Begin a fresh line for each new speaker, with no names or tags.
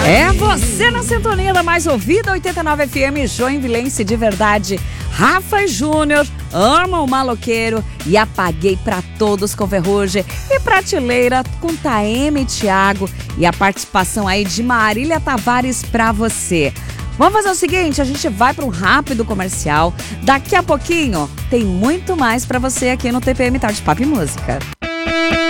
É você na sintonia da mais ouvida 89 FM Joinvilense de verdade. Rafa e Júnior, Amo o Maloqueiro e Apaguei pra Todos com Ferrugem e Prateleira com Taeme e Thiago e a participação aí de Marília Tavares pra você. Vamos fazer o seguinte, a gente vai para um rápido comercial. Daqui a pouquinho tem muito mais pra você aqui no TPM Tarde Papo e Música.